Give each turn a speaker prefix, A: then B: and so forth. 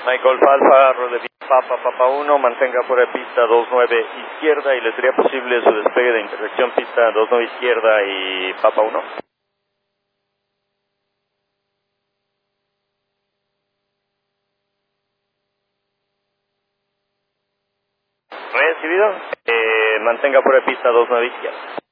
A: Mike Golf Alfa, role Papa, Papa 1, mantenga fuera de pista 29 izquierda y le sería posible su despegue de intersección pista 29 izquierda y Papa 1. Recibido, mantenga fuera de pista 29 izquierda.